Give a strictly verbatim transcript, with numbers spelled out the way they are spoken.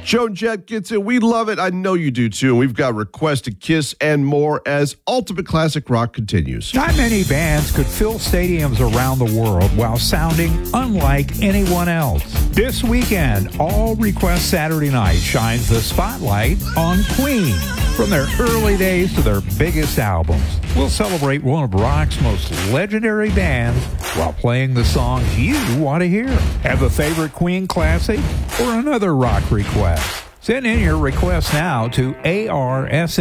Joan Jett gets it. We love it. I know you do too. And we've got Request a Kiss and more as Ultimate Classic Rock continues. Not many bands could fill stadiums around the world while sounding unlike anyone else. This weekend, All Request Saturday Night shines the spotlight on Queen. From their early days to their biggest albums, we'll celebrate one of rock's most legendary bands while playing the songs you want to hear. Have a favorite Queen classic or another rock request? Send in your request now to A R S